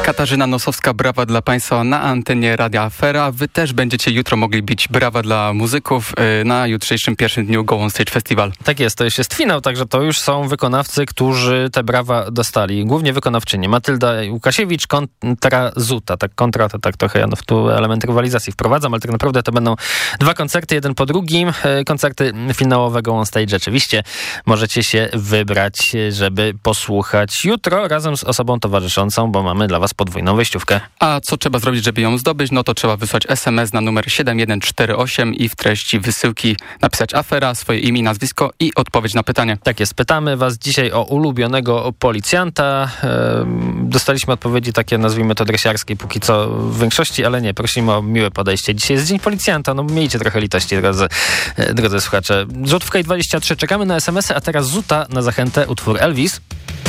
Katarzyna Nosowska, brawa dla Państwa na antenie Radia Afera. Wy też będziecie jutro mogli bić brawa dla muzyków na jutrzejszym pierwszym dniu Go On Stage Festival. Tak jest, to już jest finał, także to już są wykonawcy, którzy te brawa dostali. Głównie wykonawczynie. Matylda Łukasiewicz kontra Zuta. To tak trochę ja tu element rywalizacji wprowadzam, ale tak naprawdę to będą dwa koncerty, jeden po drugim. Koncerty finałowego On Stage rzeczywiście możecie się wybrać, żeby posłuchać jutro razem z osobą towarzyszącą, bo mamy dla Was podwójną wejściówkę. A co trzeba zrobić, żeby ją zdobyć? No to trzeba wysłać SMS na numer 7148 i w treści wysyłki napisać afera, swoje imię, nazwisko i odpowiedź na pytanie. Tak jest, pytamy Was dzisiaj o ulubionego policjanta. Dostaliśmy odpowiedzi takie, nazwijmy to dresiarskie póki co w większości, ale nie, prosimy o miłe podejście. Dzisiaj jest Dzień Policjanta, no miejcie trochę litości, drodzy słuchacze. Rzutówka i 23, czekamy na SMS-y, a teraz Zuta na zachętę, utwór Elvis.